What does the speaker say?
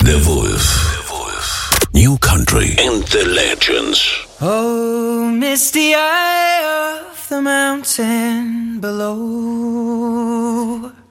Der Wolf. New Country and the Legends. Oh, misty eye of the mountain below.